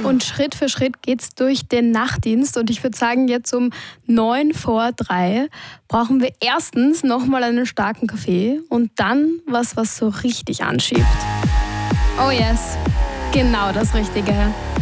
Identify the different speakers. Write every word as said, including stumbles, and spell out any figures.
Speaker 1: Und Schritt für Schritt geht's durch den Nachtdienst. Und ich würde sagen, jetzt um neun vor drei brauchen wir erstens nochmal einen starken Kaffee und dann was, was so richtig anschiebt. Oh yes, genau das Richtige.